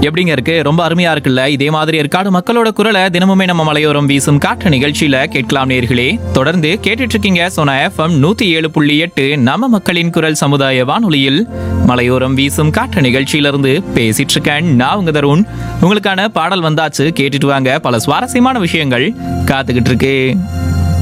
எப்படிங்க இருக்கு? ரொம்ப அருமையா இருக்குல்ல? இதே மாதிரி ஏற்காடு மக்களோட குரலை தினமுமே நம்ம மலையோரம் வீசும் காற்று நிகழ்ச்சியில கேட்கலாம் நேர்களே. தொடர்ந்து கேட்டுட்டு இருக்கீங்க சோனா எஃப்எம் 107.8 நம்ம மக்களின் குரல் சமுதாய வானொலியில் மலையோரம் வீசும் காற்று நிகழ்ச்சியிலிருந்து பேசிட்டு இருக்கேன் நான் உங்க தருண். உங்களுக்கான பாடல் வந்தாச்சு, கேட்டுட்டு வாங்க. பல சுவாரஸ்யமான விஷயங்கள் காத்துக்கிட்டு இருக்கு.